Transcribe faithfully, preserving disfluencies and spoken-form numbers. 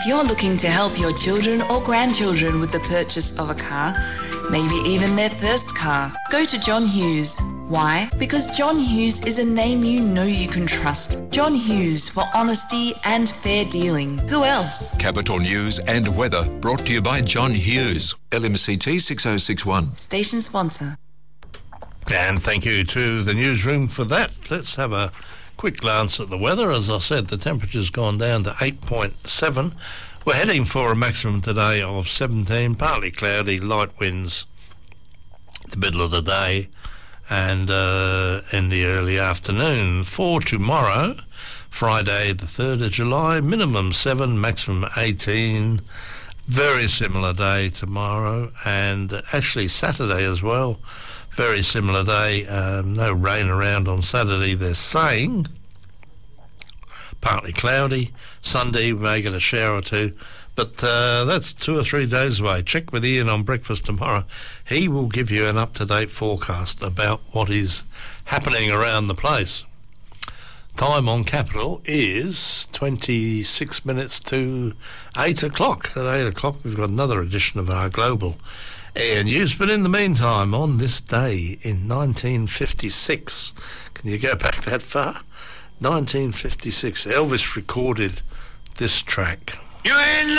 If you're looking to help your children or grandchildren with the purchase of a car, maybe even their first car, go to John Hughes. Why? Because John Hughes is a name you know you can trust. John Hughes, for honesty and fair dealing. Who else? Capital News and weather brought to you by John Hughes, L M C T six oh six one. Station sponsor. And thank you to the newsroom for that. Let's have a quick glance at the weather. As I said, the temperature's gone down to eight point seven. We're heading for a maximum today of seventeen, partly cloudy, light winds the middle of the day and uh, in the early afternoon. For tomorrow, Friday the third of July, minimum seven, maximum eighteen. Very similar day tomorrow, and actually Saturday as well. Very similar day. Um, no rain around on Saturday, they're saying. Partly cloudy. Sunday we may get a shower or two, but uh, that's two or three days away. Check with Ian on breakfast tomorrow. He will give you an up-to-date forecast about what is happening around the place. Time on Capital is twenty-six minutes to eight o'clock. At eight o'clock we've got another edition of our Global Air News, but in the meantime, on this day in nineteen fifty-six, can you go back that far? nineteen fifty-six, Elvis recorded this track. You ain't